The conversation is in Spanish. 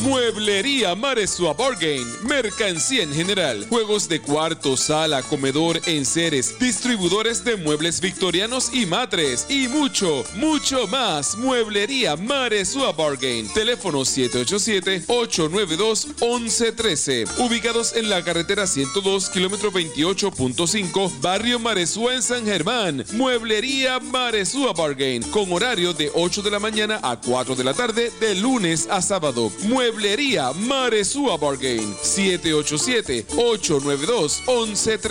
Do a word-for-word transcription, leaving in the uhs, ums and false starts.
Mueblería Maresua Bargain. Mercancía en general. Juegos de cuarto, sala, comedor, enseres. Distribuidores de muebles victorianos y matres. Y mucho, mucho más. Mueblería Maresua Bargain. Teléfono siete ocho siete, ocho nueve dos, once uno tres. Ubicados en la carretera ciento dos, kilómetro veintiocho punto cinco, Barrio Maresua en San Germán. Mueblería Maresua Bargain. Con horario de ocho de la mañana a cuatro de la tarde, de lunes a sábado. Mueblería Maresua Bargain. siete ocho siete, ocho nueve dos, once tres.